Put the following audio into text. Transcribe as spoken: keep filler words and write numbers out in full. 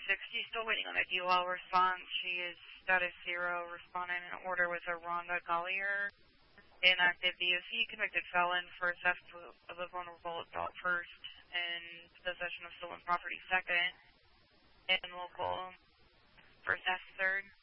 sixty, still waiting on a D L L response. She is status zero, responding in order with a Rhonda Collier, inactive D O C, convicted felon for theft of a vulnerable adult first, and possession of stolen property second, and local for theft third.